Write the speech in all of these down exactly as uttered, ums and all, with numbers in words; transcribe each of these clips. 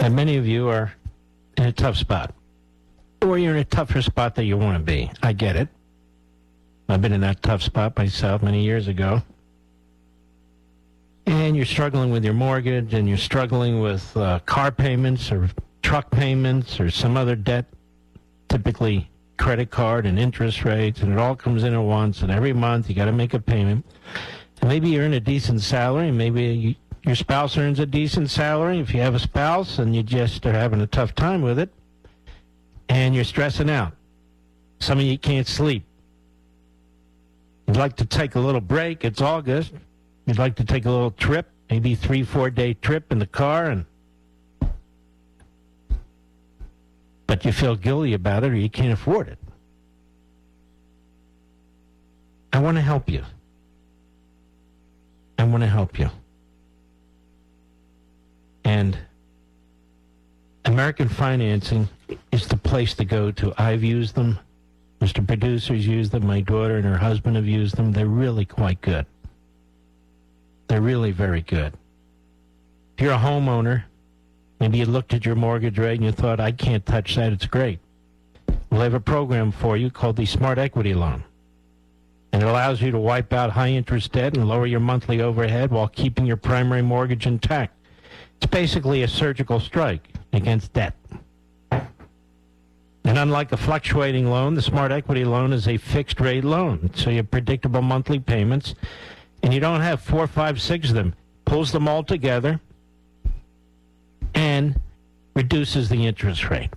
And many of you are in a tough spot. Or you're in a tougher spot than you want to be. I get it. I've been in that tough spot myself many years ago. And you're struggling with your mortgage, and you're struggling with uh, car payments or truck payments or some other debt, typically credit card and interest rates, and it all comes in at once, and every month you got to make a payment. And maybe you earn a decent salary, and maybe you, your spouse earns a decent salary. If you have a spouse and you just are having a tough time with it, and you're stressing out. Some of you can't sleep. You'd like to take a little break. It's August. You'd like to take a little trip, maybe three, four-day trip in the car, and but you feel guilty about it or you can't afford it. I want to help you. I want to help you. And American Financing is the place to go to. I've used them. Mister Producer's used them. My daughter and her husband have used them. They're really quite good. They're really very good. If you're a homeowner, maybe you looked at your mortgage rate and you thought, I can't touch that, it's great. We'll have a program for you called the Smart Equity Loan. And it allows you to wipe out high-interest debt and lower your monthly overhead while keeping your primary mortgage intact. It's basically a surgical strike against debt. And unlike a fluctuating loan, the Smart Equity Loan is a fixed-rate loan. So you have predictable monthly payments, and you don't have four, five, six of them. Pulls them all together and reduces the interest rate.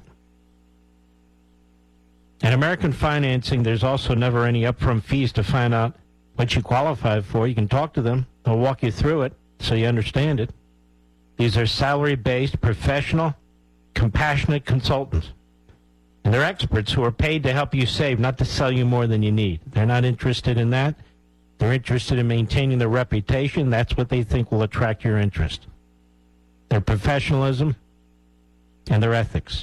At American Financing, there's also never any upfront fees to find out what you qualify for. You can talk to them. They'll walk you through it so you understand it. These are salary-based, professional, compassionate consultants. And they're experts who are paid to help you save, not to sell you more than you need. They're not interested in that. They're interested in maintaining their reputation. That's what they think will attract your interest. Their professionalism and their ethics.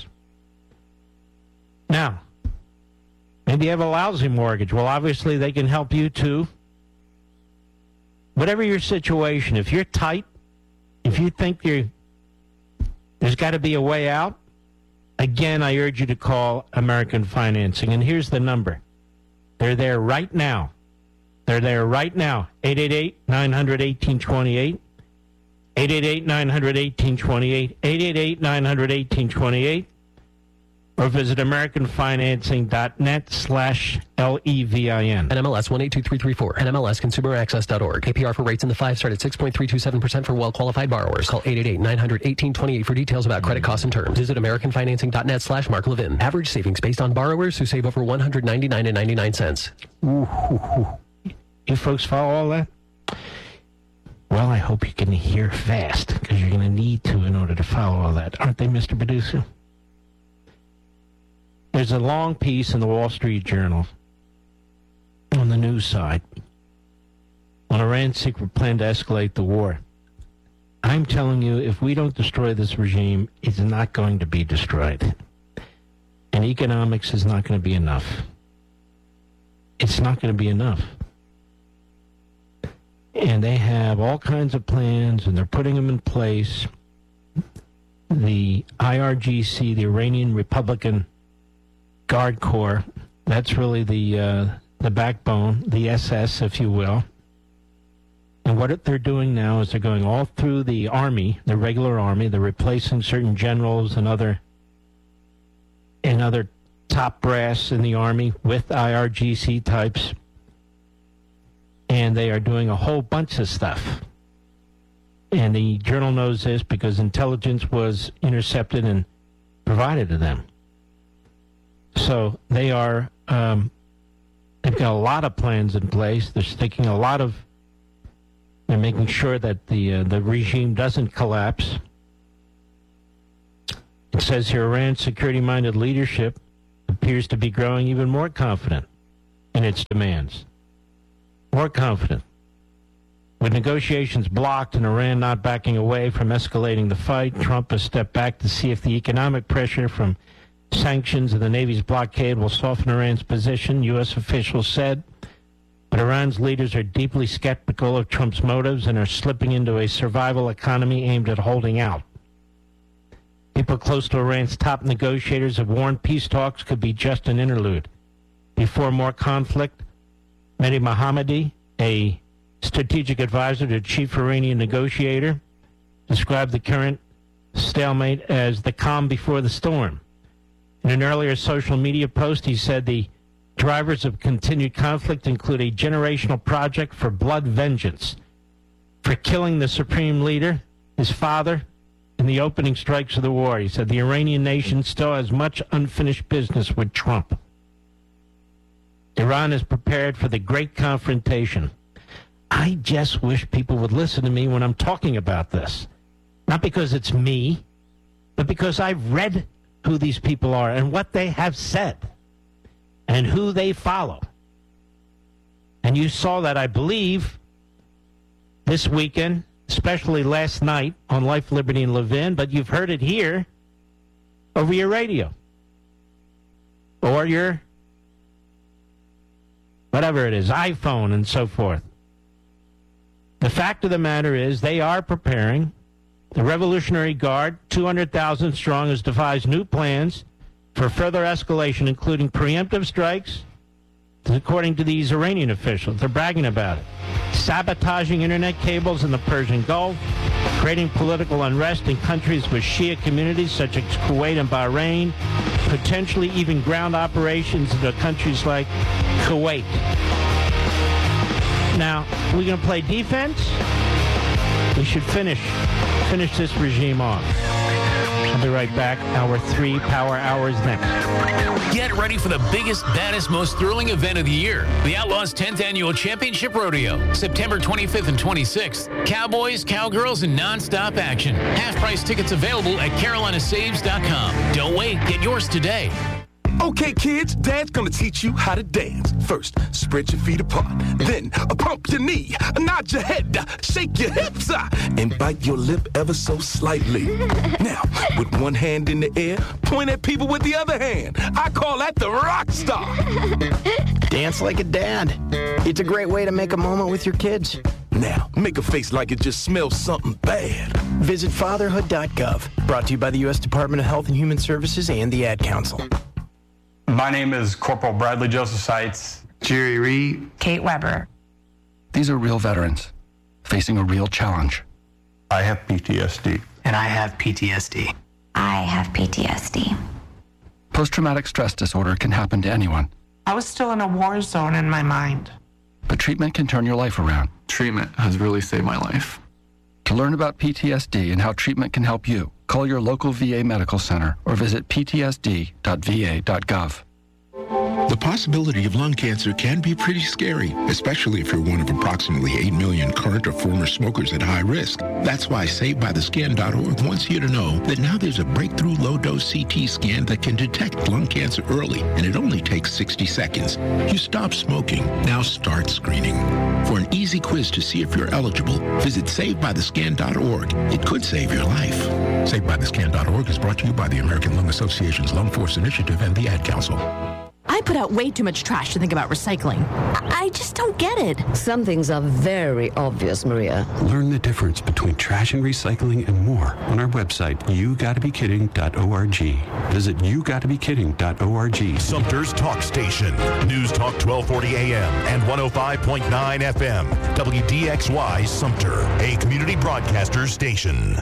Now, maybe you have a lousy mortgage. Well, obviously they can help you too. Whatever your situation, if you're tight, if you think you're, there's got to be a way out, again, I urge you to call American Financing. And here's the number. They're there right now. They're there right now. eight eight eight, nine hundred, eighteen twenty-eight. eight eight eight, nine hundred, eighteen twenty-eight. eight eight eight, nine hundred, eighteen twenty-eight. Or visit americanfinancing.net slash L-E-V-I-N. N M L S one eight two three three four. N M L S consumer access dot org. A P R for rates in the five start at six point three two seven percent for well-qualified borrowers. Call eight eight eight, nine hundred, eighteen twenty-eight for details about credit costs and terms. Visit americanfinancing.net slash Mark Levin. Average savings based on borrowers who save over one hundred ninety-nine dollars and ninety-nine cents. Ooh, ooh, ooh. You folks follow all that? Well, I hope you can hear fast, because you're going to need to in order to follow all that. Aren't they, Mister Producer? There's a long piece in the Wall Street Journal on the news side on Iran's secret plan to escalate the war. I'm telling you, if we don't destroy this regime, it's not going to be destroyed. And economics is not going to be enough. It's not going to be enough. And they have all kinds of plans, and they're putting them in place. The I R G C, the Iranian Republican Guard Corps, that's really the uh, the backbone, the S S, if you will. And what they're doing now is they're going all through the army, the regular army. They're replacing certain generals and other and other top brass in the army with I R G C types. And they are doing a whole bunch of stuff. And the Journal knows this because intelligence was intercepted and provided to them. So they are, um, they've got a lot of plans in place. They're sticking a lot of, they're making sure that the uh, the regime doesn't collapse. It says here, Iran's security-minded leadership appears to be growing even more confident in its demands. More confident. With negotiations blocked and Iran not backing away from escalating the fight, Trump has stepped back to see if the economic pressure from sanctions and the Navy's blockade will soften Iran's position, U S officials said. But Iran's leaders are deeply skeptical of Trump's motives and are slipping into a survival economy aimed at holding out. People close to Iran's top negotiators have warned peace talks could be just an interlude. Before more conflict, Mehdi Mohammadi, a strategic advisor to chief Iranian negotiator, described the current stalemate as the calm before the storm. In an earlier social media post, he said the drivers of continued conflict include a generational project for blood vengeance, for killing the supreme leader, his father, in the opening strikes of the war. He said the Iranian nation still has much unfinished business with Trump. Iran is prepared for the great confrontation. I just wish people would listen to me when I'm talking about this. Not because it's me, but because I've read who these people are and what they have said and who they follow. And you saw that, I believe, this weekend, especially last night on Life, Liberty, and Levin, but you've heard it here over your radio or your whatever it is, iPhone and so forth. The fact of the matter is they are preparing. The Revolutionary Guard, two hundred thousand strong, has devised new plans for further escalation, including preemptive strikes, according to these Iranian officials. They're bragging about it. Sabotaging internet cables in the Persian Gulf, creating political unrest in countries with Shia communities such as Kuwait and Bahrain, potentially even ground operations into countries like Kuwait. Now, we're going to play defense. We should finish finish this regime off. I'll be right back. Hour three, Power Hours next. Get ready for the biggest, baddest, most thrilling event of the year. The Outlaws' tenth Annual Championship Rodeo. September twenty-fifth and twenty-sixth. Cowboys, cowgirls, and nonstop action. Half-price tickets available at carolina saves dot com. Don't wait. Get yours today. Okay, kids, Dad's gonna teach you how to dance. First, spread your feet apart. Then, uh, pump your knee, nod your head, uh, shake your hips, uh, and bite your lip ever so slightly. Now, with one hand in the air, point at people with the other hand. I call that the rock star. Dance like a dad. It's a great way to make a moment with your kids. Now, make a face like it just smells something bad. Visit fatherhood dot gov. Brought to you by the U S Department of Health and Human Services and the Ad Council. My name is Corporal Bradley Joseph Seitz. Jerry Reed. Kate Weber. These are real veterans facing a real challenge. I have P T S D. And I have P T S D. I have P T S D. Post-traumatic stress disorder can happen to anyone. I was still in a war zone in my mind. But treatment can turn your life around. Treatment has really saved my life. To learn about P T S D and how treatment can help you, call your local V A medical center or visit p t s d dot v a dot gov. The possibility of lung cancer can be pretty scary, especially if you're one of approximately eight million current or former smokers at high risk. That's why Saved By The Scan dot org wants you to know that now there's a breakthrough low-dose C T scan that can detect lung cancer early, and it only takes sixty seconds. You stop smoking, now start screening. For an easy quiz to see if you're eligible, visit Saved By The Scan dot org. It could save your life. Saved By The Scan dot org is brought to you by the American Lung Association's Lung Force Initiative and the Ad Council. I put out way too much trash to think about recycling. I just don't get it. Some things are very obvious, Maria. Learn the difference between trash and recycling and more on our website, you gotta be kidding dot org. Visit you gotta be kidding dot org. Sumter's Talk Station. News Talk twelve forty A M and one oh five point nine F M. W D X Y Sumter, a community broadcaster station.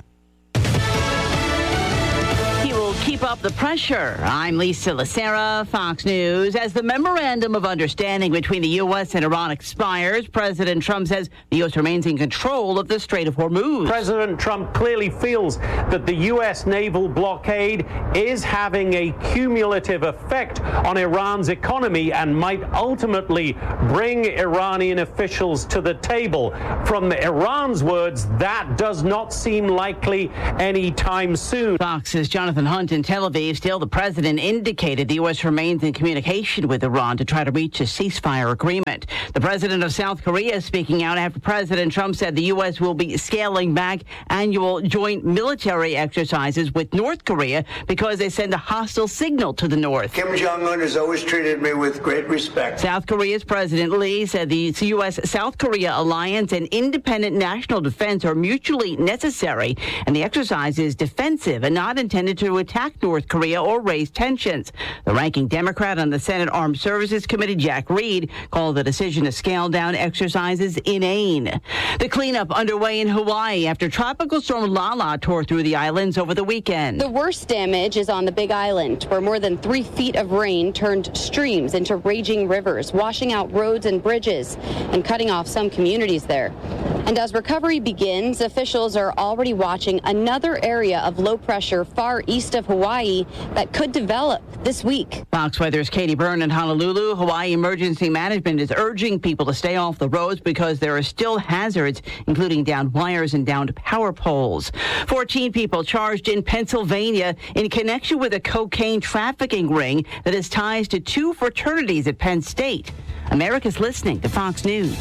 Keep up the pressure. I'm Lisa Lacera, Fox News. As the memorandum of understanding between the U S and Iran expires, President Trump says the U S remains in control of the Strait of Hormuz. President Trump clearly feels that the U S naval blockade is having a cumulative effect on Iran's economy and might ultimately bring Iranian officials to the table. From Iran's words, that does not seem likely anytime soon. Fox's Jonathan Hunt in Tel Aviv. Still, the president indicated the U S remains in communication with Iran to try to reach a ceasefire agreement. The president of South Korea speaking out after President Trump said the U S will be scaling back annual joint military exercises with North Korea because they send a hostile signal to the North. Kim Jong-un has always treated me with great respect. South Korea's President Lee said the U S-South Korea alliance and independent national defense are mutually necessary, and the exercise is defensive and not intended to attack North Korea or raise tensions. The ranking Democrat on the Senate Armed Services Committee, Jack Reed, called the decision to scale down exercises inane. The cleanup underway in Hawaii after Tropical Storm Lala tore through the islands over the weekend. The worst damage is on the Big Island, where more than three feet of rain turned streams into raging rivers, washing out roads and bridges and cutting off some communities there. And as recovery begins, officials are already watching another area of low pressure far east of Hawaii that could develop this week. Fox Weather's Katie Byrne in Honolulu. Hawaii Emergency Management is urging people to stay off the roads because there are still hazards, including downed wires and downed power poles. fourteen people charged in Pennsylvania in connection with a cocaine trafficking ring that has ties to two fraternities at Penn State. America's listening to Fox News.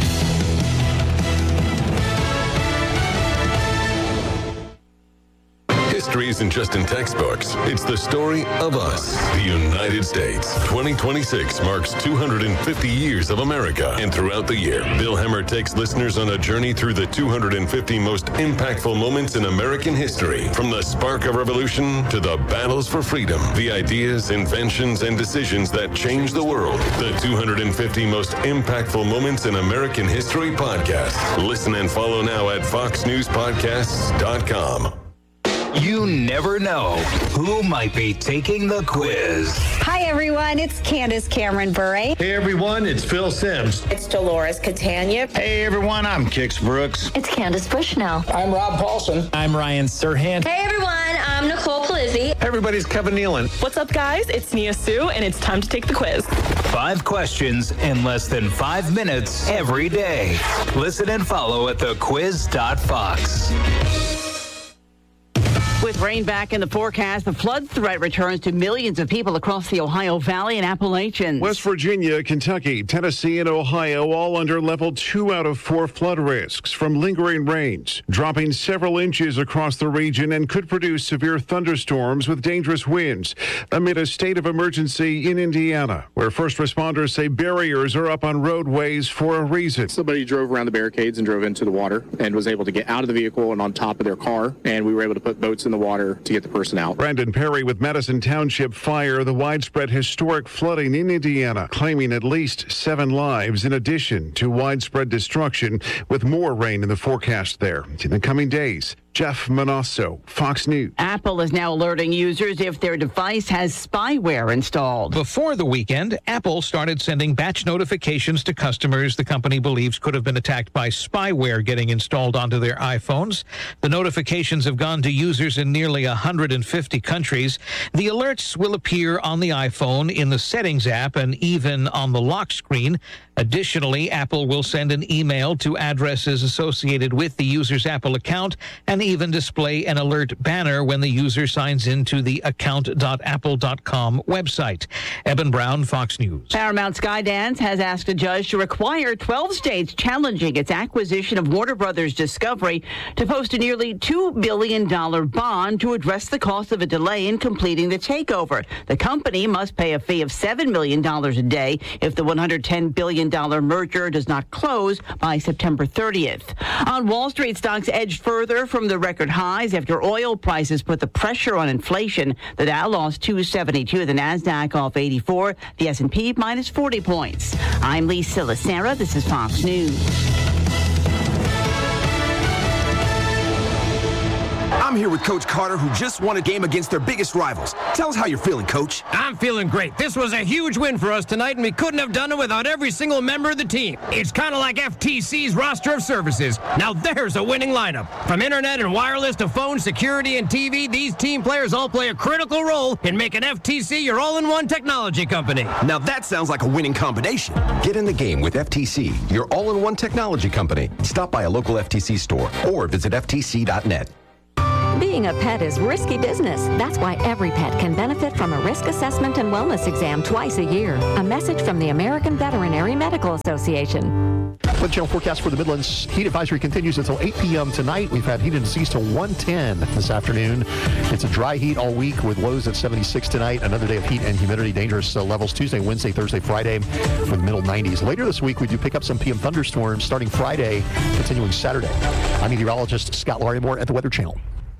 History isn't just in textbooks. It's the story of us, the United States. twenty twenty-six marks two hundred fifty years of America. And throughout the year, Bill Hemmer takes listeners on a journey through the two hundred fifty most impactful moments in American history. From the spark of revolution to the battles for freedom, the ideas, inventions, and decisions that changed the world. The two hundred fifty most impactful moments in American history podcast. Listen and follow now at fox news podcasts dot com. You never know who might be taking the quiz. Hi, everyone. It's Candace Cameron Bure. Hey, everyone. It's Phil Sims. It's Dolores Catania. Hey, everyone. I'm Kix Brooks. It's Candace Bushnell. I'm Rob Paulson. I'm Ryan Serhant. Hey, everyone. I'm Nicole Palizzi. Hey, everybody. It's Kevin Nealon. What's up, guys? It's Nia Sue, and it's time to take the quiz. Five questions in less than five minutes every day. Listen and follow at the quiz dot fox. With rain back in the forecast, the flood threat returns to millions of people across the Ohio Valley and Appalachians. West Virginia, Kentucky, Tennessee, and Ohio all under level two out of four flood risks from lingering rains, dropping several inches across the region and could produce severe thunderstorms with dangerous winds amid a state of emergency in Indiana, where first responders say barriers are up on roadways for a reason. Somebody drove around the barricades and drove into the water and was able to get out of the vehicle and on top of their car, and we were able to put boats in the water to get the person out. Brandon Perry with Madison Township Fire, the widespread historic flooding in Indiana, claiming at least seven lives in addition to widespread destruction, with more rain in the forecast there in the coming days. Jeff Manasso, Fox News. Apple is now alerting users if their device has spyware installed. Before the weekend, Apple started sending batch notifications to customers the company believes could have been attacked by spyware getting installed onto their iPhones. The notifications have gone to users in nearly one hundred fifty countries. The alerts will appear on the iPhone, in the Settings app, and even on the lock screen. Additionally, Apple will send an email to addresses associated with the user's Apple account and even display an alert banner when the user signs into the account dot apple dot com website. Eben Brown, Fox News. Paramount Skydance has asked a judge to require twelve states challenging its acquisition of Warner Brothers Discovery to post a nearly two billion dollars bond to address the cost of a delay in completing the takeover. The company must pay a fee of seven million dollars a day if the one hundred ten billion dollars merger does not close by September thirtieth. On Wall Street, stocks edged further from the record highs after oil prices put the pressure on inflation. The Dow lost two seventy-two, the NASDAQ off eighty-four, the S and P minus forty points. I'm Lisa Lacera. This is Fox News. I'm here with Coach Carter, who just won a game against their biggest rivals. Tell us how you're feeling, Coach. I'm feeling great. This was a huge win for us tonight, and we couldn't have done it without every single member of the team. It's kind of like F T C's roster of services. Now there's a winning lineup. From internet and wireless to phone, security, and T V, these team players all play a critical role in making F T C your all-in-one technology company. Now that sounds like a winning combination. Get in the game with F T C, your all-in-one technology company. Stop by a local F T C store or visit F T C dot net. Being a pet is risky business. That's why every pet can benefit from a risk assessment and wellness exam twice a year. A message from the American Veterinary Medical Association. The channel forecast for the Midlands. Heat advisory continues until eight p.m. tonight. We've had heat indices to one ten this afternoon. It's a dry heat all week with lows at seventy-six tonight. Another day of heat and humidity. Dangerous uh, levels Tuesday, Wednesday, Thursday, Friday with middle nineties. Later this week, we do pick up some P M thunderstorms starting Friday, continuing Saturday. I'm meteorologist Scott Larimore at the Weather Channel.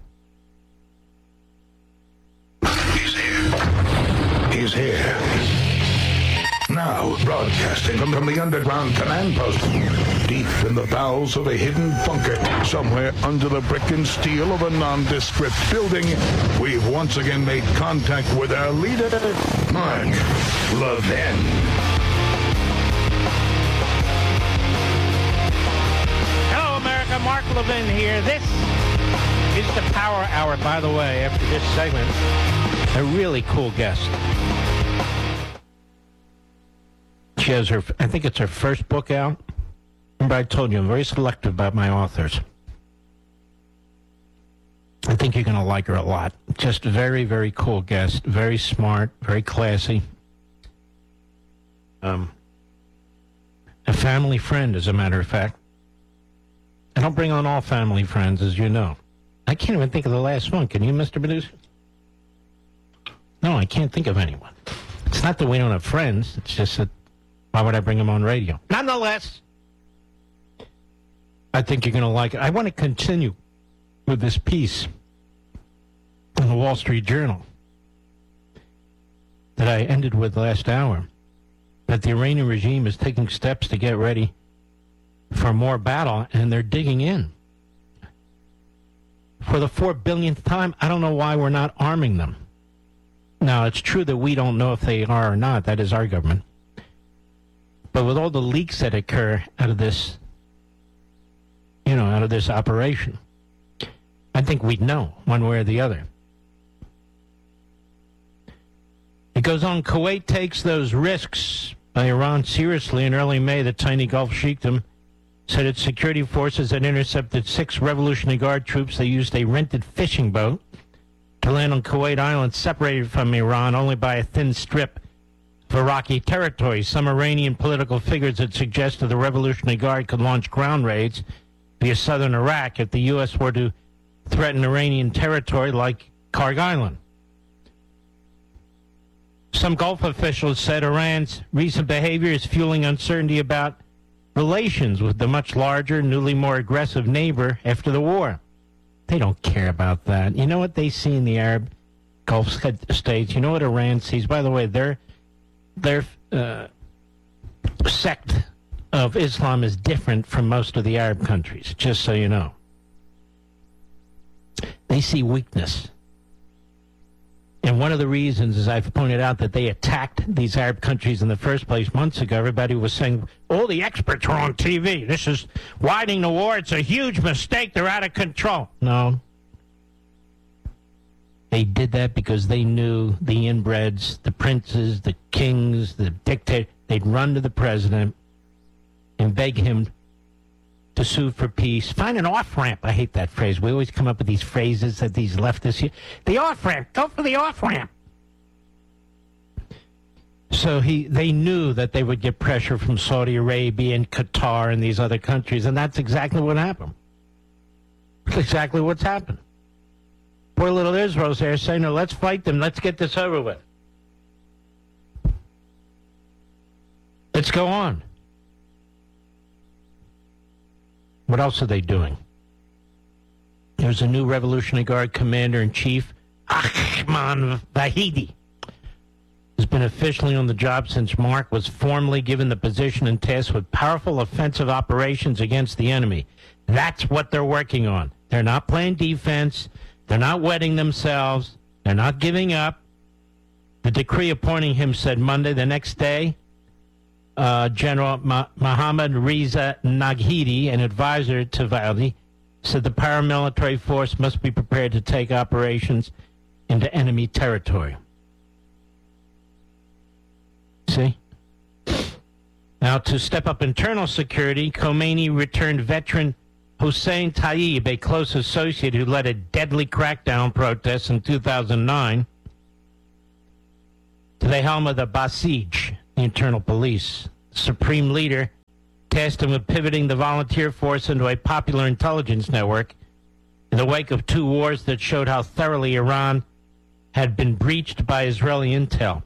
He's here. He's here. Now, broadcasting from, from the underground command post, deep in the bowels of a hidden bunker, somewhere under the brick and steel of a nondescript building, we've once again made contact with our leader, Mark Levin. Hello, America. Mark Levin here. This is the Power Hour, by the way, after this segment. A really cool guest. She has her, I think it's her first book out. Remember, I told you I'm very selective about my authors. I think you're going to like her a lot. Just a very, very cool guest. Very smart, very classy. Um, a family friend, as a matter of fact. I don't bring on all family friends, as you know. I can't even think of the last one. Can you, Mister Producer? No, I can't think of anyone. It's not that we don't have friends. It's just that why would I bring them on radio? Nonetheless, I think you're going to like it. I want to continue with this piece in the Wall Street Journal that I ended with last hour, that the Iranian regime is taking steps to get ready for more battle, and they're digging in. For the four billionth time, I don't know why we're not arming them. Now, it's true that we don't know if they are or not. That is our government. But with all the leaks that occur out of this, you know, out of this operation, I think we'd know one way or the other. It goes on, Kuwait takes those risks by Iran seriously. In early May, the tiny Gulf Sheikhdom said its security forces had intercepted six Revolutionary Guard troops. They used a rented fishing boat to land on Kuwait Island, separated from Iran only by a thin strip of Iraqi territory. Some Iranian political figures had suggested the Revolutionary Guard could launch ground raids via southern Iraq if the U S were to threaten Iranian territory like Karg Island. Some Gulf officials said Iran's recent behavior is fueling uncertainty about relations with the much larger, newly more aggressive neighbor after the war. They don't care about that. You know what they see in the Arab Gulf states? You know what Iran sees? By the way, their their uh, sect of Islam is different from most of the Arab countries, just so you know. They see weakness. And one of the reasons, as I've pointed out, that they attacked these Arab countries in the first place months ago, everybody was saying, all the experts are on T V. This is widening the war. It's a huge mistake. They're out of control. No. They did that because they knew the inbreds, the princes, the kings, the dictators, they'd run to the president and beg him to sue for peace. Find an off-ramp. I hate that phrase. We always come up with these phrases that these leftists use. The off-ramp. Go for the off-ramp. So he, they knew that they would get pressure from Saudi Arabia and Qatar and these other countries, and that's exactly what happened. That's exactly what's happened. Poor little Israel's there saying, no, let's fight them. Let's get this over with. Let's go on. What else are they doing? There's a new Revolutionary Guard Commander-in-Chief, Ahmad Vahidi. Has been officially on the job since Mark was formally given the position and tasked with powerful offensive operations against the enemy. That's what they're working on. They're not playing defense. They're not wetting themselves. They're not giving up. The decree appointing him said Monday, the next day, uh, General Ma- Mohammad Reza Naghidi, an advisor to Vahidi, said the paramilitary force must be prepared to take operations into enemy territory. See? Now, to step up internal security, Khomeini returned veteran Hussein Tayyib, a close associate who led a deadly crackdown protest in two thousand nine, to the helm of the Basij, the internal police. The supreme leader tasked him with pivoting the volunteer force into a popular intelligence network in the wake of two wars that showed how thoroughly Iran had been breached by Israeli intel.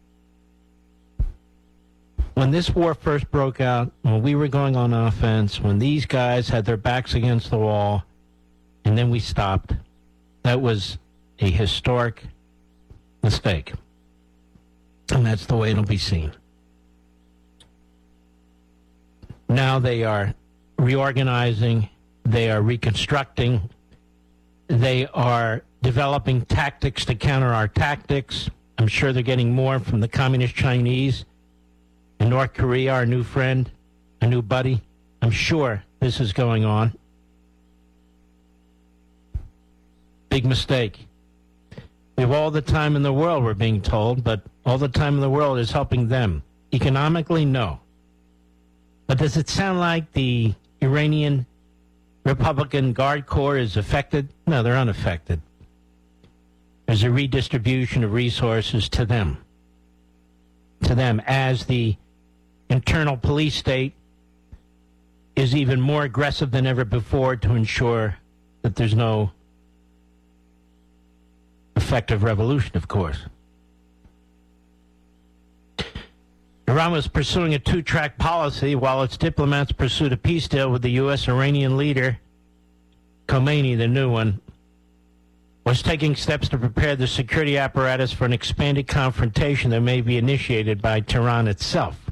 When this war first broke out, when we were going on offense, when these guys had their backs against the wall, and then we stopped, that was a historic mistake. And that's the way it'll be seen. Now they are reorganizing, they are reconstructing, they are developing tactics to counter our tactics. I'm sure they're getting more from the Communist Chinese and North Korea, our new friend, a new buddy. I'm sure this is going on. Big mistake. We have all the time in the world, we're being told, but all the time in the world is helping them. Economically, no. But does it sound like the Iranian Republican Guard Corps is affected? No, they're unaffected. There's a redistribution of resources to them. To them, as the internal police state is even more aggressive than ever before to ensure that there's no effective revolution, of course. Iran was pursuing a two-track policy while its diplomats pursued a peace deal with the U S Iranian leader, Khomeini, the new one, was taking steps to prepare the security apparatus for an expanded confrontation that may be initiated by Tehran itself.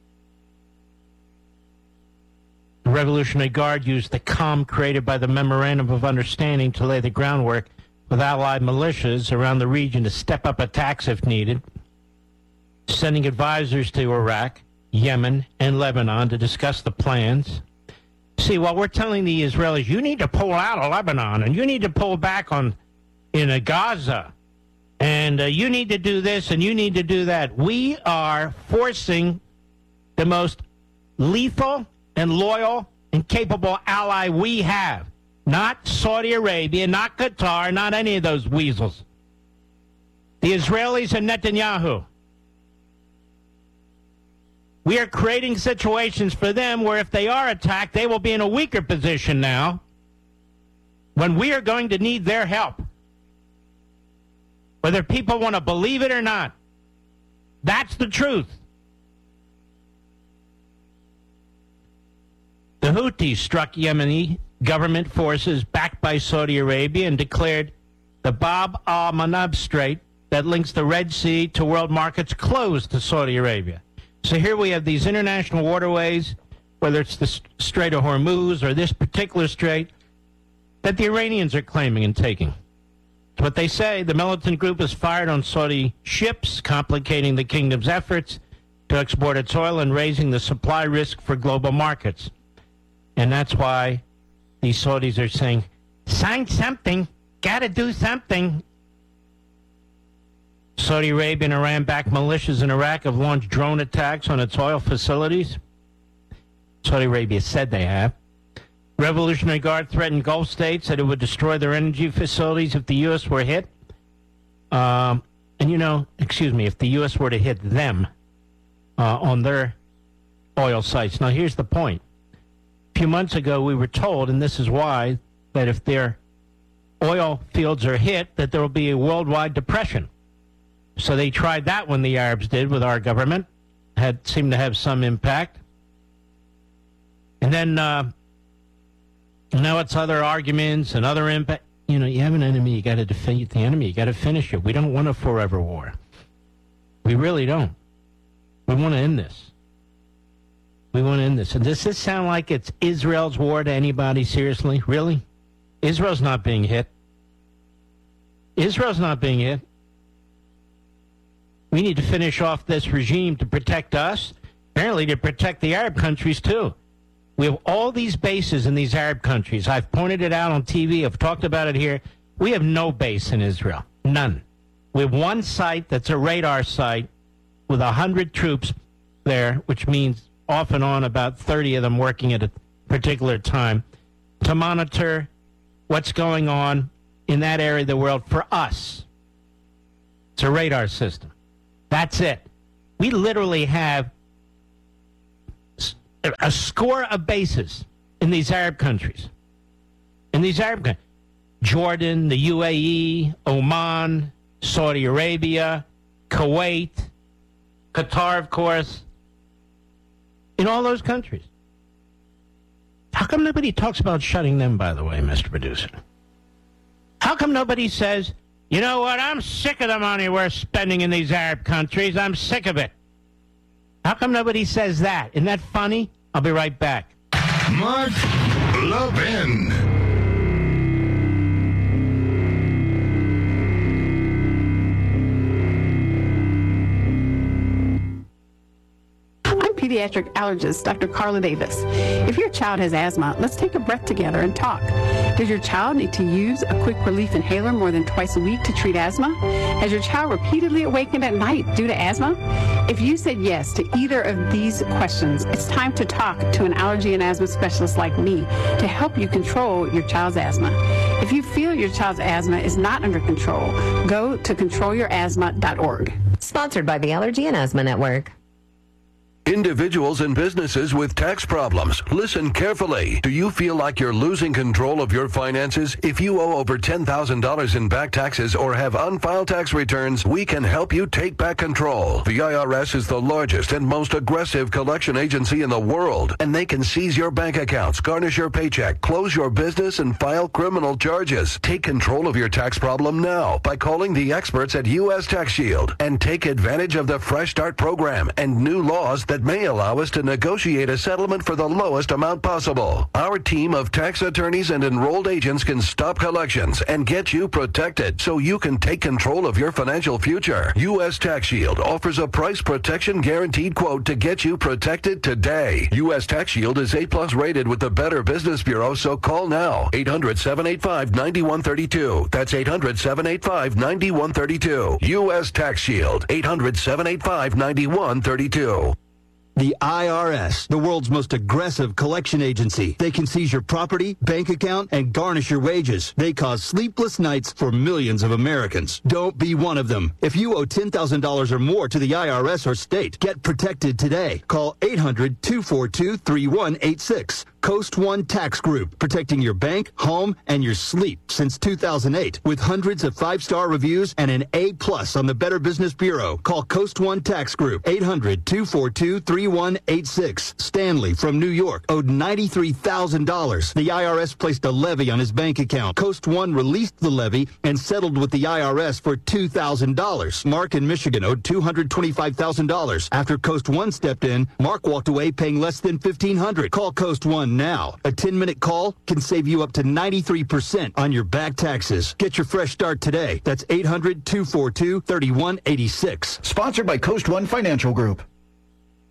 The Revolutionary Guard used the calm created by the Memorandum of Understanding to lay the groundwork with allied militias around the region to step up attacks if needed, sending advisors to Iraq, Yemen, and Lebanon to discuss the plans. See, while we're telling the Israelis, you need to pull out of Lebanon, and you need to pull back on in a Gaza, and uh, you need to do this, and you need to do that, we are forcing the most lethal and loyal and capable ally we have. Not Saudi Arabia, not Qatar, not any of those weasels. The Israelis and Netanyahu. We are creating situations for them where if they are attacked, they will be in a weaker position now when we are going to need their help. Whether people want to believe it or not. That's the truth. The Houthis struck Yemeni government forces backed by Saudi Arabia and declared the Bab al-Mandab Strait that links the Red Sea to world markets closed to Saudi Arabia. So here we have these international waterways, whether it's the Strait of Hormuz or this particular strait, that the Iranians are claiming and taking. It's what they say. The militant group has fired on Saudi ships, complicating the kingdom's efforts to export its oil and raising the supply risk for global markets. And that's why these Saudis are saying, sign something, got to do something. Saudi Arabia and Iran-backed militias in Iraq have launched drone attacks on its oil facilities. Saudi Arabia said they have. Revolutionary Guard threatened Gulf states that it would destroy their energy facilities if the U S were hit. Um, and, you know, excuse me, if the U S were to hit them uh, on their oil sites. Now, here's the point. A few months ago, we were told, and this is why, that if their oil fields are hit, that there will be a worldwide depression. So they tried that when the Arabs did with our government. Had seemed to have some impact. And then uh, now it's other arguments and other impact. You know, you have an enemy, you got to defeat the enemy. You got to finish it. We don't want a forever war. We really don't. We want to end this. We want to end this. And does this sound like it's Israel's war to anybody, seriously? Really? Israel's not being hit. Israel's not being hit. We need to finish off this regime to protect us, apparently to protect the Arab countries, too. We have all these bases in these Arab countries. I've pointed it out on T V. I've talked about it here. We have no base in Israel. None. We have one site that's a radar site with one hundred troops there, which means off and on about thirty of them working at a particular time. to monitor what's going on in that area of the world for us. It's a radar system. That's it. We literally have a score of bases in these Arab countries. In these Arab countries. Jordan, the U A E, Oman, Saudi Arabia, Kuwait, Qatar, of course. In all those countries. How come nobody talks about shutting them, by the way, Mister Producer? How come nobody says, you know what, I'm sick of the money we're spending in these Arab countries. I'm sick of it. How come nobody says that? Isn't that funny? I'll be right back. Mark Levin. Pediatric allergist, Doctor Carla Davis. If your child has asthma, let's take a breath together and talk. Does your child need to use a quick relief inhaler more than twice a week to treat asthma? Has your child repeatedly awakened at night due to asthma? If you said yes to either of these questions, it's time to talk to an allergy and asthma specialist like me to help you control your child's asthma. If you feel your child's asthma is not under control, go to control your asthma dot org. Sponsored by the Allergy and Asthma Network. Individuals and businesses with tax problems, listen carefully. Do you feel like you're losing control of your finances? If you owe over ten thousand dollars in back taxes or have unfiled tax returns, we can help you take back control. The I R S is the largest and most aggressive collection agency in the world, and they can seize your bank accounts, garnish your paycheck, close your business, and file criminal charges. Take control of your tax problem now by calling the experts at U S Tax Shield and take advantage of the Fresh Start program and new laws that may allow us to negotiate a settlement for the lowest amount possible. Our team of tax attorneys and enrolled agents can stop collections and get you protected so you can take control of your financial future. U S Tax Shield offers a price protection guaranteed quote to get you protected today. U S Tax Shield is A plus rated with the Better Business Bureau, so call now. eight hundred, seven eight five, nine one three two. That's eight hundred, seven eight five, nine one three two. U S Tax Shield. eight hundred, seven eight five, nine one three two. The I R S, the world's most aggressive collection agency. They can seize your property, bank account, and garnish your wages. They cause sleepless nights for millions of Americans. Don't be one of them. If you owe ten thousand dollars or more to the I R S or state, get protected today. Call eight hundred, two four two, three one eight six. Coast One Tax Group, protecting your bank, home, and your sleep since two thousand eight. With hundreds of five-star reviews and an A plus on the Better Business Bureau. Call Coast One Tax Group, eight hundred, two four two, three one eight six. Stanley from New York owed ninety-three thousand dollars. The I R S placed a levy on his bank account. Coast One released the levy and settled with the I R S for two thousand dollars. Mark in Michigan owed two hundred twenty-five thousand dollars. After Coast One stepped in, Mark walked away paying less than fifteen hundred dollars. Call Coast One now. A ten-minute call can save you up to ninety-three percent on your back taxes. Get your fresh start today. That's eight hundred, two four two, three one eight six. Sponsored by Coast One Financial Group.